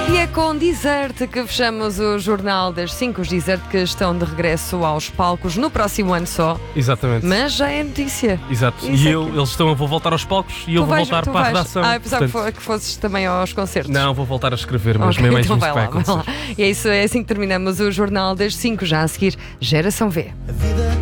E é com Desert que fechamos o Jornal das 5. Os Desert que estão de regresso aos palcos no próximo ano só. Exatamente. Mas já é notícia. Exato. Isso E é eles vou voltar aos palcos e eu vou voltar para a redação. Apesar que fosses também aos concertos. Não, vou voltar a escrever, mas Okay, mesmo é então isso vai que vai lá, vai acontecer. lá. E é isso, é assim que terminamos o Jornal das 5. Já a seguir, Geração V.